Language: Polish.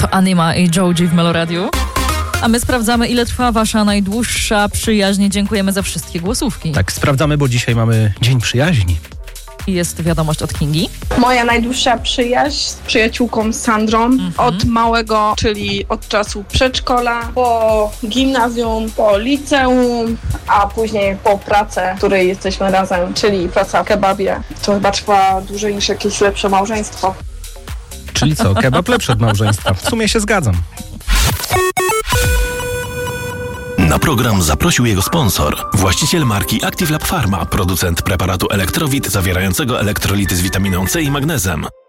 To Anima i Joji w Meloradiu. A my sprawdzamy, ile trwa wasza najdłuższa przyjaźń. Dziękujemy za wszystkie głosówki. Tak, sprawdzamy, bo dzisiaj mamy Dzień Przyjaźni. I jest wiadomość od Kingi. Moja najdłuższa przyjaźń z przyjaciółką Sandrą od małego, czyli od czasu przedszkola, po gimnazjum, po liceum, a później po pracę, w której jesteśmy razem, czyli praca w kebabie. To chyba trwa dłużej niż jakieś lepsze małżeństwo. Czyli co, kebab lepszy od małżeństwa. W sumie się zgadzam. Na program zaprosił jego sponsor, właściciel marki Active Lab Pharma, producent preparatu Elektrowit zawierającego elektrolity z witaminą C i magnezem.